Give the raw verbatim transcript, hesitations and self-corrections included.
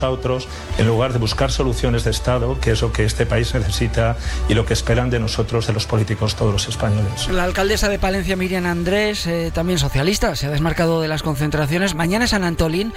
a otros en lugar de buscar soluciones de Estado, que es lo que este país necesita y lo que esperan de nosotros, de los políticos, todos los españoles. La alcaldesa de Palencia, Miriam Andrés, eh, también socialista, se ha desmarcado de las concentraciones. Mañana es San Antolín.